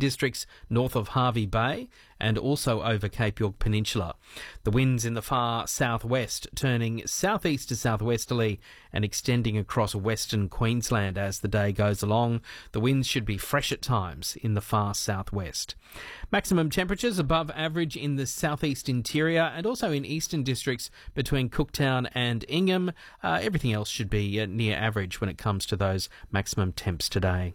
districts north of Hervey Bay and also over Cape York Peninsula. The winds in the far southwest turning southeast to southwesterly and extending across western Queensland as the day goes along. The winds should be fresh at times in the far southwest. Maximum temperatures above average in the southeast interior and also in eastern districts between Cooktown and Ingham. Everything else should be near average when it comes to those maximum temps today.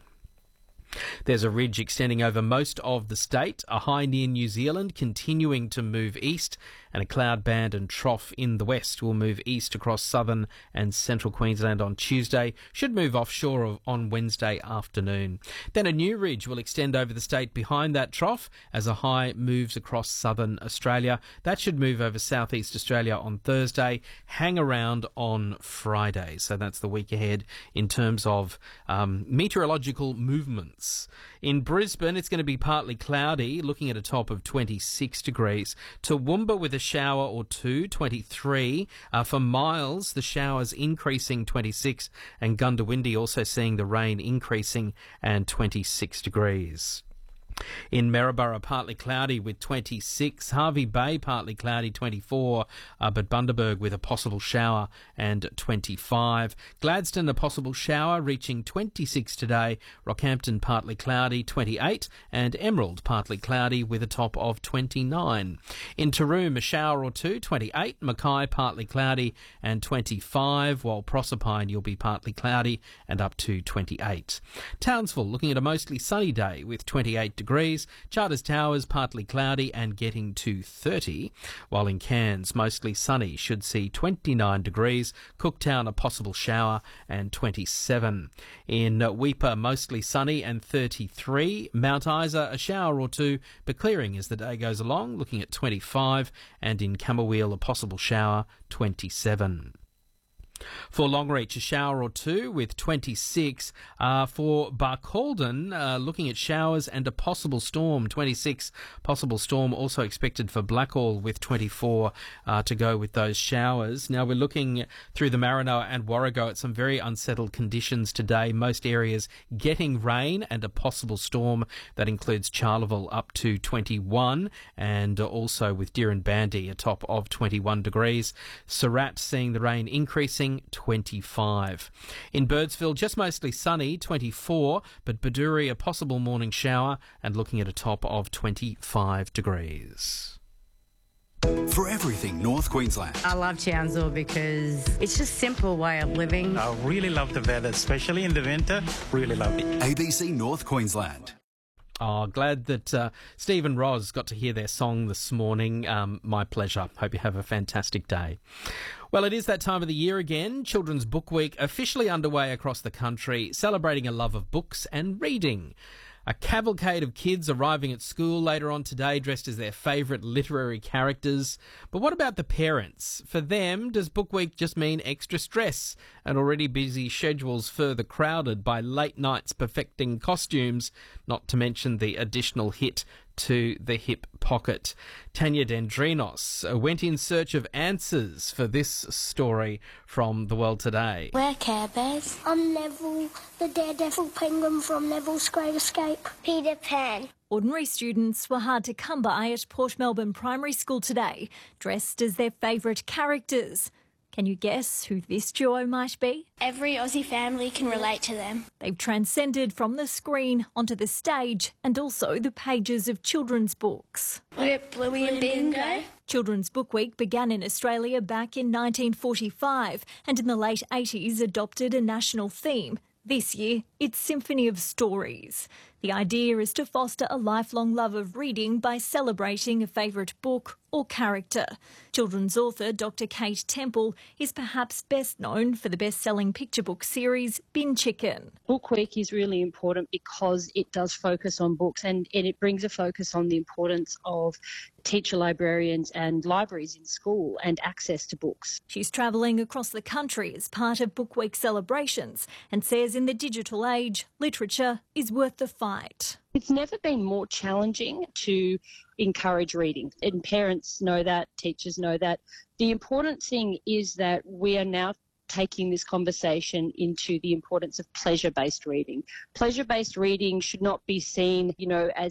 There's a ridge extending over most of the state, a high near New Zealand continuing to move east, and a cloud band and trough in the west will move east across southern and central Queensland on Tuesday, should move offshore on Wednesday afternoon. Then a new ridge will extend over the state behind that trough as a high moves across southern Australia. That should move over southeast Australia on Thursday, hang around on Friday. So that's the week ahead in terms of meteorological movements. In Brisbane, it's going to be partly cloudy, looking at a top of 26 degrees. Toowoomba with a shower or two, 23. For Miles, the showers increasing, 26. And Gundawindi also seeing the rain increasing and 26 degrees. In Maryborough, partly cloudy with 26. Hervey Bay, partly cloudy, 24. But Bundaberg with a possible shower and 25. Gladstone, a possible shower, reaching 26 today. Rockhampton, partly cloudy, 28. And Emerald, partly cloudy with a top of 29. In Taroom, a shower or two, 28. Mackay, partly cloudy and 25. While Proserpine, you'll be partly cloudy and up to 28. Townsville, looking at a mostly sunny day with 28 degrees. Charters Towers partly cloudy and getting to 30, while in Cairns mostly sunny, should see 29 degrees. Cooktown a possible shower and 27. In Weipa mostly sunny and 33. Mount Isa a shower or two but clearing as the day goes along, looking at 25, and in Camberwell a possible shower, 27. For Longreach, a shower or two with 26. For Barcaldine, looking at showers and a possible storm, 26. Possible storm also expected for Blackall with 24 to go with those showers. Now we're looking through the Maranoa and Warrego at some very unsettled conditions today. Most areas getting rain and a possible storm. That includes Charleville up to 21 and also with Dirranbandi a top of 21 degrees. Surat seeing the rain increasing, 25. In Birdsville, just mostly sunny, 24, but Baduri a possible morning shower and looking at a top of 25 degrees. For everything North Queensland. I love Townsville because it's just a simple way of living. I really love the weather, especially in the winter. Really love it. ABC North Queensland. Oh, glad that Steve and Roz got to hear their song this morning. My pleasure. Hope you have a fantastic day. Well, it is that time of the year again. Children's Book Week officially underway across the country, celebrating a love of books and reading. A cavalcade of kids arriving at school later on today dressed as their favourite literary characters. But what about the parents? For them, does Book Week just mean extra stress and already busy schedules further crowded by late nights perfecting costumes, not to mention the additional hit to the hip pocket? Tanya Dendrinos went in search of answers for this story from The World Today. We're Care Bears. I'm Neville, the daredevil penguin from Neville's Great Escape. Peter Pan. Ordinary students were hard to come by at Port Melbourne Primary School today, dressed as their favourite characters. Can you guess who this duo might be? Every Aussie family can relate to them. They've transcended from the screen onto the stage and also the pages of children's books. We're Bluey and Bingo. Children's Book Week began in Australia back in 1945 and in the late 80s adopted a national theme. This year, it's Symphony of Stories. The idea is to foster a lifelong love of reading by celebrating a favourite book or character. Children's author Dr. Kate Temple is perhaps best known for the best-selling picture book series Bin Chicken. Book Week is really important because it does focus on books and it brings a focus on the importance of teacher librarians and libraries in school and access to books. She's travelling across the country as part of Book Week celebrations and says in the digital age, literature is worth the fight. It's never been more challenging to encourage reading, and parents know that, teachers know that. The important thing is that we are now taking this conversation into the importance of pleasure-based reading. Pleasure-based reading should not be seen, as